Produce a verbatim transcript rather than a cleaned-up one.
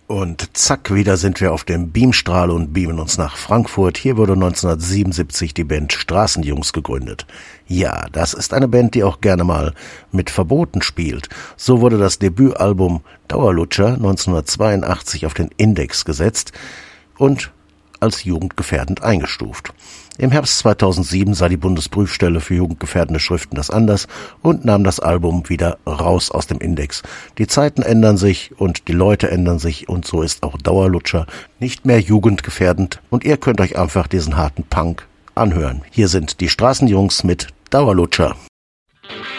Und zack, wieder sind wir auf dem Beamstrahl und beamen uns nach Frankfurt. Hier wurde neunzehnhundertsiebenundsiebzig die Band Straßenjungs gegründet. Ja, das ist eine Band, die auch gerne mal mit Verboten spielt. So wurde das Debütalbum Dauerlutscher neunzehnhundertzweiundachtzig auf den Index gesetzt und als jugendgefährdend eingestuft. Im Herbst zweitausendsieben sah die Bundesprüfstelle für jugendgefährdende Schriften das anders und nahm das Album wieder raus aus dem Index. Die Zeiten ändern sich und die Leute ändern sich und so ist auch Dauerlutscher nicht mehr jugendgefährdend und ihr könnt euch einfach diesen harten Punk anhören. Hier sind die Straßenjungs mit Dauerlutscher.